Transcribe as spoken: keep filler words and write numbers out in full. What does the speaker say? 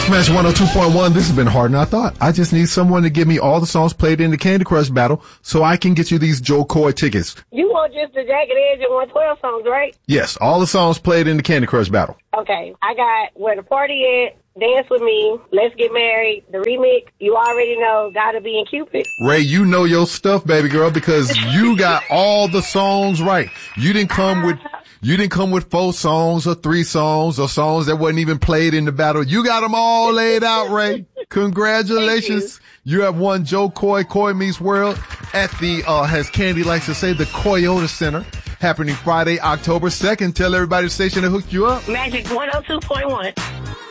Smash one oh two point one. This has been harder than I thought. I just need someone to give me all the songs played in the Candy Crush battle so I can get you these Joe Coy tickets. You want just the Jagged Edge and one twelve songs, right? Yes, all the songs played in the Candy Crush battle. Okay, I got Where the Party At, Dance With Me, Let's Get Married, the remix, You Already Know, Gotta Be in Cupid. Ray, you know your stuff, baby girl, because you got all the songs right. You didn't come with... You didn't come with four songs or three songs or songs that wasn't even played in the battle. You got them all laid out, Ray. Congratulations. You. you have won Joe Coy, Coy Meets World at the, uh, as Candy likes to say, the Coyota Center, happening Friday, October second. Tell everybody the station that hooked you up. Magic one oh two point one.